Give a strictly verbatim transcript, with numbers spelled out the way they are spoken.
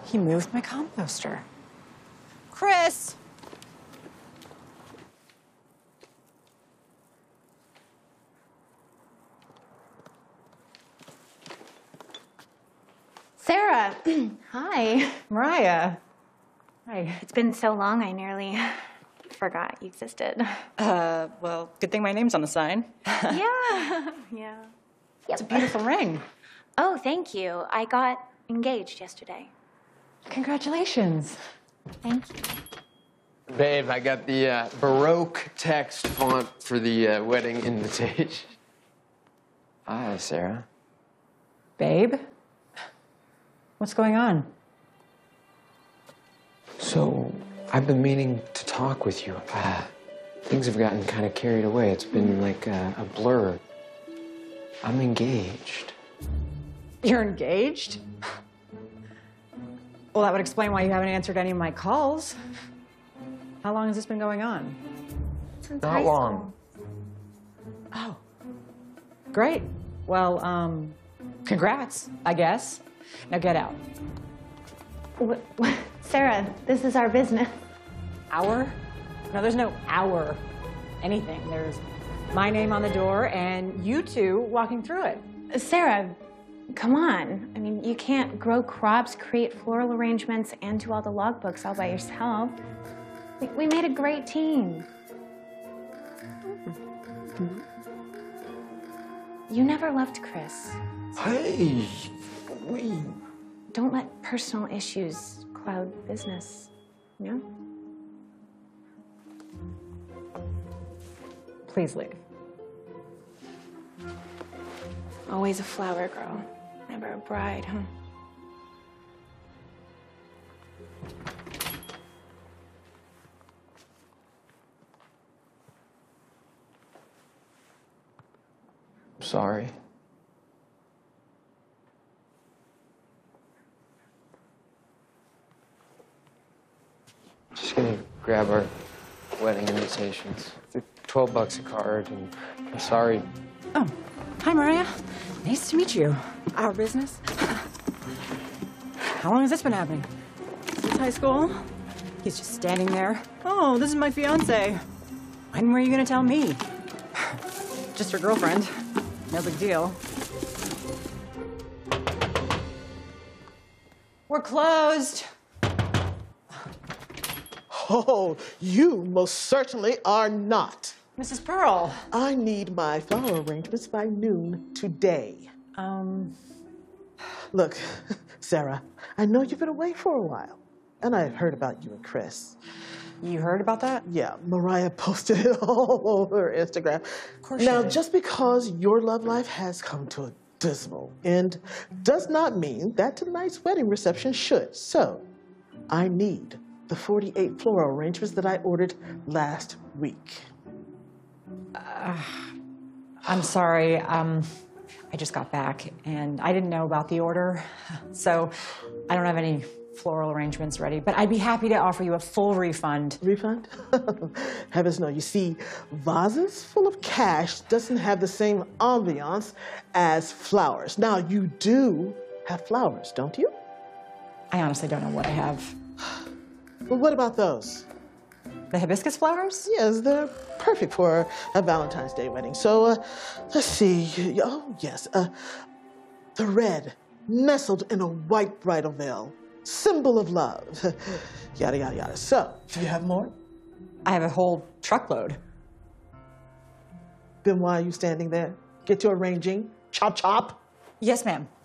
He moved my composter. Chris! Sarah, hi. Mariah. Hi. It's been so long, I nearly forgot you existed. Uh, well, good thing my name's on the sign. Yeah, yeah. It's a beautiful ring. Oh, thank you. I got engaged yesterday. Congratulations. Thank you. Babe, I got the uh, Baroque text font for the uh, wedding invitation. Hi, Sarah. Babe? What's going on? So, I've been meaning to talk with you. Uh, things have gotten kind of carried away. It's been like a, a blur. I'm engaged. You're engaged? Well, that would explain why you haven't answered any of my calls. How long has this been going on? Since Not high long. school. Oh, great. Well, um, congrats, I guess. Now get out. What, what? Sarah, this is our business. Our? No, there's no our anything. There's my name on the door and you two walking through it. Sarah, come on. I mean, you can't grow crops, create floral arrangements, and do all the logbooks all by yourself. We, we made a great team. You never loved Chris. Hey, wait. Don't let personal issues cloud business, you know? Please leave. Always a flower girl, never a bride, huh? Sorry. Just gonna grab our wedding invitations. They're twelve bucks a card, and I'm sorry. Oh, hi, Mariah. Nice to meet you. Our business? How long has this been happening? Since high school? He's just standing there. Oh, this is my fiance. When were you gonna tell me? Just your girlfriend. No big deal. We're closed. Oh, you most certainly are not. Missus Pearl. I need my flower arrangements by noon today. Um, Look, Sarah, I know you've been away for a while, and I've heard about you and Chris. you heard about that? Yeah, Mariah posted it all over Instagram. Of course Now, she did. just because your love life has come to a dismal end does not mean that tonight's wedding reception should. So, I need the forty-eight floral arrangements that I ordered last week. I'm sorry. Um, I just got back, and I didn't know about the order, so I don't have any floral arrangements ready, but I'd be happy to offer you a full refund. Refund? Heavens no. You see, vases full of cash doesn't have the same ambiance as flowers. Now, you do have flowers, don't you? I honestly don't know what I have. Well, what about those? The hibiscus flowers? Yes, they're perfect for a Valentine's Day wedding. So, uh, let's see. Oh, yes. Uh, the red, nestled in a white bridal veil, symbol of love. Yada, yada, yada. So, do you have more? I have a whole truckload. Then why are you standing there? Get to arranging. Chop, chop. Yes, ma'am.